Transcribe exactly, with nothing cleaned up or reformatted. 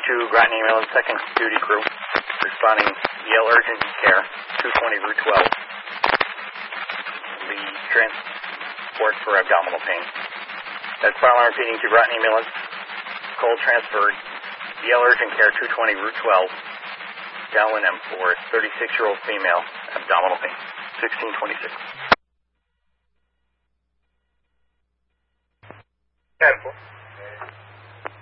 to Groton Ambulance second duty crew, responding Yale Urgent Care, two twenty Route twelve. The transport for abdominal pain. That's fire alarm repeating to Groton Ambulance, cold transferred, Yale Urgent Care, two twenty Route twelve, downwind M for thirty-six-year-old female, abdominal pain, sixteen twenty-six. ten four.